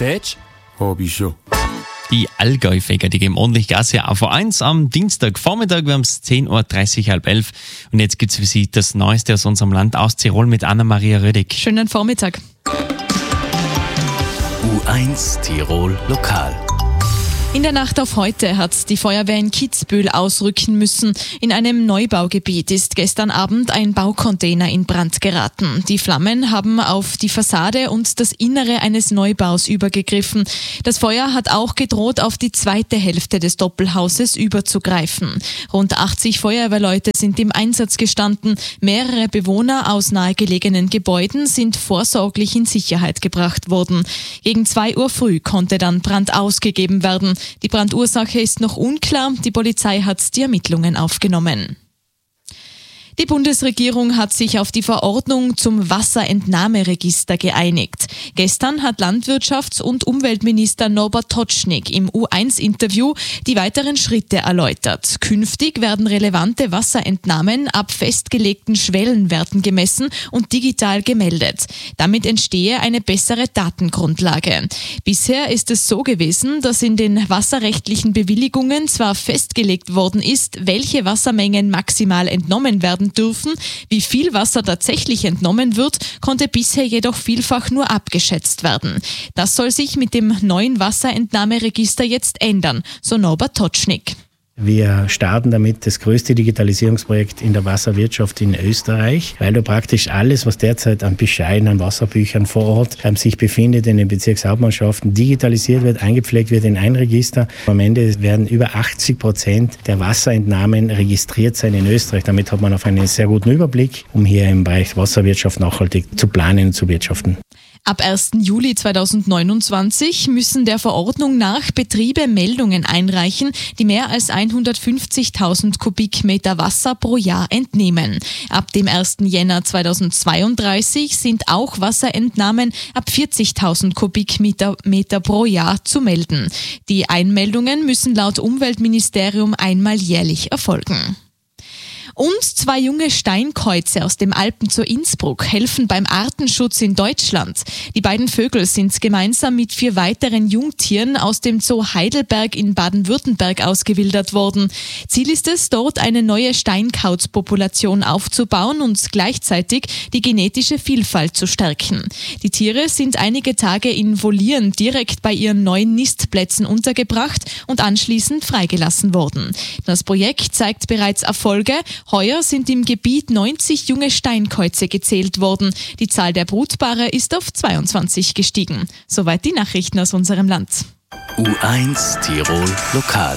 Tätsch? Hab ich schon. Die Allgäu-Feger, die geben ordentlich Gas hier auf A1 am Dienstagvormittag. Wir haben es 10.30 Uhr, 11. Und jetzt gibt es für Sie das Neueste aus unserem Land, aus Tirol, mit Anna-Maria Rödig. Schönen Vormittag. U1 Tirol Lokal. In der Nacht auf heute hat die Feuerwehr in Kitzbühel ausrücken müssen. In einem Neubaugebiet ist gestern Abend ein Baucontainer in Brand geraten. Die Flammen haben auf die Fassade und das Innere eines Neubaus übergegriffen. Das Feuer hat auch gedroht, auf die zweite Hälfte des Doppelhauses überzugreifen. Rund 80 Feuerwehrleute sind im Einsatz gestanden. Mehrere Bewohner aus nahegelegenen Gebäuden sind vorsorglich in Sicherheit gebracht worden. Gegen 2 Uhr früh konnte dann Brand ausgegeben werden. Die Brandursache ist noch unklar. Die Polizei hat die Ermittlungen aufgenommen. Die Bundesregierung hat sich auf die Verordnung zum Wasserentnahmeregister geeinigt. Gestern hat Landwirtschafts- und Umweltminister Norbert Totschnig im U1-Interview die weiteren Schritte erläutert. Künftig werden relevante Wasserentnahmen ab festgelegten Schwellenwerten gemessen und digital gemeldet. Damit entstehe eine bessere Datengrundlage. Bisher ist es so gewesen, dass in den wasserrechtlichen Bewilligungen zwar festgelegt worden ist, welche Wassermengen maximal entnommen werden dürfen. Wie viel Wasser tatsächlich entnommen wird, konnte bisher jedoch vielfach nur abgeschätzt werden. Das soll sich mit dem neuen Wasserentnahmeregister jetzt ändern, so Norbert Totschnig. Wir starten damit das größte Digitalisierungsprojekt in der Wasserwirtschaft in Österreich, weil du praktisch alles, was derzeit an Bescheiden, an Wasserbüchern vor Ort sich befindet in den Bezirkshauptmannschaften, digitalisiert wird, eingepflegt wird in ein Register. Am Ende werden über 80% der Wasserentnahmen registriert sein in Österreich. Damit hat man auf einen sehr guten Überblick, um hier im Bereich Wasserwirtschaft nachhaltig zu planen und zu wirtschaften. Ab 1. Juli 2029 müssen der Verordnung nach Betriebe Meldungen einreichen, die mehr als 150.000 Kubikmeter Wasser pro Jahr entnehmen. Ab dem 1. Jänner 2032 sind auch Wasserentnahmen ab 40.000 Kubikmeter pro Jahr zu melden. Die Einmeldungen müssen laut Umweltministerium einmal jährlich erfolgen. Und 2 junge Steinkäuze aus dem Alpen zu Innsbruck helfen beim Artenschutz in Deutschland. Die beiden Vögel sind gemeinsam mit 4 weiteren Jungtieren aus dem Zoo Heidelberg in Baden-Württemberg ausgewildert worden. Ziel ist es, dort eine neue Steinkautzpopulation aufzubauen und gleichzeitig die genetische Vielfalt zu stärken. Die Tiere sind einige Tage in Volieren direkt bei ihren neuen Nistplätzen untergebracht und anschließend freigelassen worden. Das Projekt zeigt bereits Erfolge. Heuer sind im Gebiet 90 junge Steinkäuze gezählt worden. Die Zahl der Brutpaare ist auf 22 gestiegen. Soweit die Nachrichten aus unserem Land. U1 Tirol Lokal.